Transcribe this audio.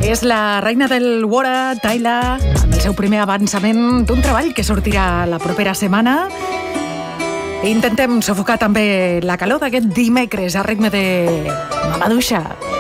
És la reina del Wara, Tyla, amb el seu primer avançament d'un treball que sortirà la propera setmana. Intentem sufocar també la calor d'aquest dimecres a ritme de Mamaduixa.